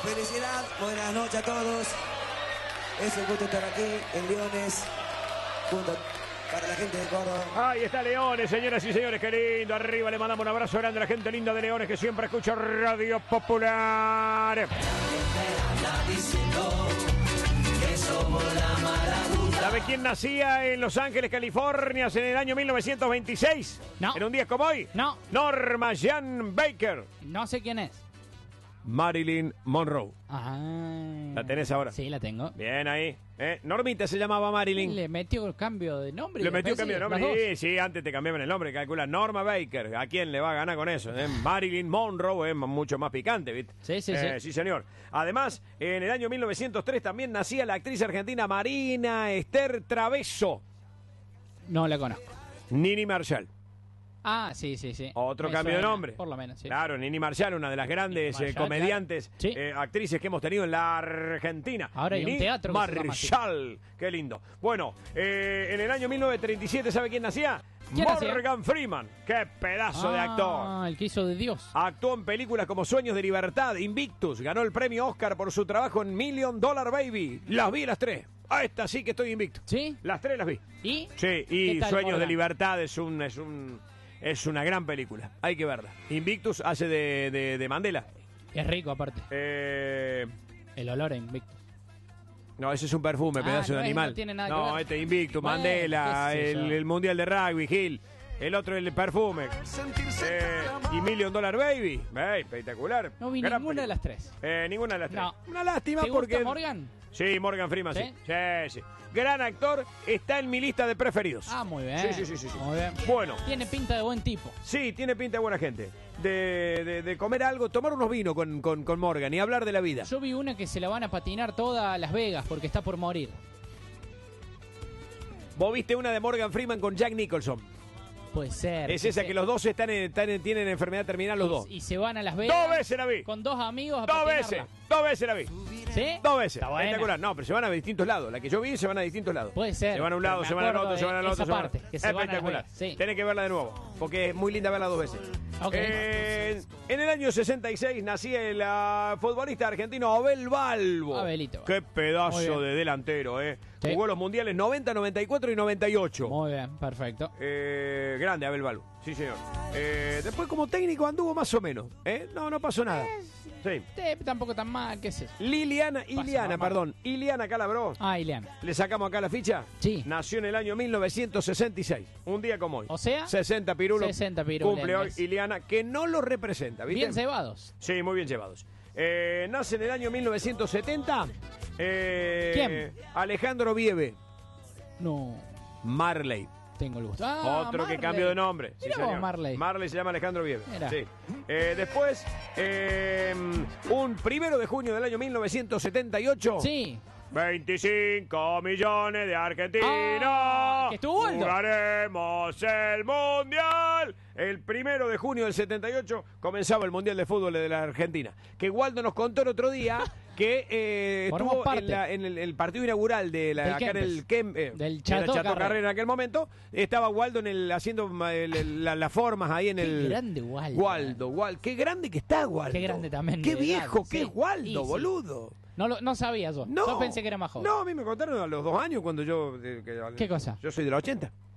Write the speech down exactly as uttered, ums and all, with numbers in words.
Felicidad, buenas noches a todos. Es un gusto estar aquí en Leones, junto para la gente de Córdoba. Ahí está Leones, señoras y señores, qué lindo. Arriba le mandamos un abrazo grande a la gente linda de Leones que siempre escucha Radio Popular. ¿Sabe quién nacía en Los Ángeles, California, en el año mil novecientos veintiséis? No. ¿En un día como hoy? No. Norma Jean Baker. No sé quién es. Marilyn Monroe. Ah. ¿La tenés ahora? Sí, la tengo. Bien ahí. ¿Eh? Normita se llamaba Marilyn. Le metió el cambio de nombre. Le metió cambio de nombre. Sí, sí, antes te cambiaban el nombre. Calcula Norma Baker. ¿A quién le va a ganar con eso? ¿Eh? Marilyn Monroe es mucho más picante, ¿viste? Sí, sí, eh, sí. Sí, señor. Además, en el año mil novecientos tres también nacía la actriz argentina Marina Esther Traveso. No la conozco. Nini Marshall. Ah, sí, sí, sí. Otro Me cambio de suena, nombre. Por lo menos, sí. Claro, Nini Marshall, una de las grandes Nini eh, Marshall, comediantes, claro. Sí. eh, actrices que hemos tenido en la Argentina. Ahora hay Nini un teatro que se llama así. Marshall. Qué lindo. Bueno, eh, en el año mil novecientos treinta y siete, ¿sabe quién nacía? ¿Quién Morgan nacía? Freeman. Qué pedazo de actor. Ah, el que hizo de Dios. Actuó en películas como Sueños de Libertad, Invictus. Ganó el premio Oscar por su trabajo en Million Dollar Baby. Las vi las tres. A esta sí que estoy invicto. ¿Sí? Las tres las vi. ¿Y? Sí, ¿Qué y tal, Sueños Morgan? de Libertad es un, es un es una gran película. Hay que verla. Invictus hace de, de, de Mandela. Es rico, aparte. Eh, El olor a Invictus. no, ese es un perfume, Ah, pedazo no de es- animal. no tiene nada que No, ver. este Invictus, Bueno, Mandela, qué sé yo. el, el Mundial de Rugby, Gil. El otro, el perfume. Eh, y Million Dollar Baby. Eh, espectacular. No vi Gran ninguna de película. las tres. Eh, ninguna de las tres. No. Una lástima ¿Te porque... gusta Morgan? Sí, Morgan Freeman, sí. ¿Sí? Sí, sí. Gran actor, está en mi lista de preferidos. Ah, muy bien. Sí, sí, sí, sí, sí. Muy bien. Bueno. Tiene pinta de buen tipo. Sí, tiene pinta de buena gente. De, de, de comer algo, tomar unos vinos con, con, con Morgan y hablar de la vida. Yo vi una que se la van a patinar toda a Las Vegas porque está por morir. Vos viste una de Morgan Freeman con Jack Nicholson. Puede ser. Es esa se- que los dos están en- están en- tienen enfermedad terminal, los dos. Y se van a Las Vegas. Dos veces la vi. Con dos amigos a Dos patinarla. veces, dos veces la vi. ¿Sí? Dos veces. Está buena. Espectacular. No, pero se van a distintos lados. La que yo vi se van a distintos lados. Puede ser, Se van a un pero lado, me se van al acuerdo otro, se van al de otro. esa se van- parte, que se van a Espectacular. Las Vegas, sí. Tenés que verla de nuevo, porque es muy linda verla dos veces. Ok. Eh, en el año sesenta y seis nacía el ah, futbolista argentino Abel Balbo. Abelito. Qué Muy pedazo bien. de delantero, ¿eh? Sí. Jugó los mundiales noventa, noventa y cuatro y noventa y ocho. Muy bien, perfecto. Eh, grande Abel Balbo, sí señor. Eh, después como técnico anduvo más o menos, ¿eh? No, no pasó nada. Sí. Eh, tampoco tan mal, ¿qué es eso? Liliana, Iliana, mamá. perdón, Iliana Calabró. Ah, Ileana. ¿Le sacamos acá la ficha? Sí. Nació en el año mil novecientos sesenta y seis, un día como hoy. O sea, sesenta pirulos. sesenta pirulos. Cumple hoy Iliana, que no lo representa, ¿viste? Bien cebados. Sí, muy bien llevados. Eh, nace en el año mil novecientos setenta. Eh, ¿Quién? Alejandro Vieve. No, Marley. tengo el gusto. Ah, Otro que Marley. cambió de nombre. Mirá Sí, vos, señor. Marley. Marley se llama Alejandro Vieve. Mirá. Sí. Eh, después, eh, un primero de junio del año mil novecientos setenta y ocho. Sí. veinticinco millones de argentinos. Ah, que estuvo Waldo. Jugaremos el Mundial. El primero de junio del setenta y ocho comenzaba el Mundial de Fútbol de la Argentina. Que Waldo nos contó el otro día que eh, Formamos estuvo parte. en, la- en el, el partido inaugural de la, Del acá en el Kempes. Kem- eh, Del era Chateau Chateau Carré. Carré en aquel momento. Estaba Waldo en el, haciendo ma- el- el- la- las formas ahí en Qué el... grande Waldo. Waldo, Waldo. Qué grande que está Waldo. Qué grande también Qué de viejo edad, que sí. es Waldo, Y sí. boludo. No, lo, no sabía yo. No. Yo pensé que era más joven. No, a mí me contaron a los dos años cuando yo... eh, que- ¿Qué cosa? Yo soy de los ochenta.